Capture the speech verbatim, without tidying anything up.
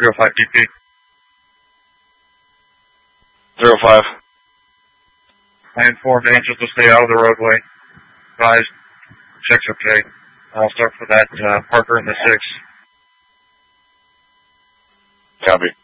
three oh five D P. zero five. I informed Angels to stay out of the roadway. Advised, check's okay. I'll start for that uh, Parker in the six. Copy.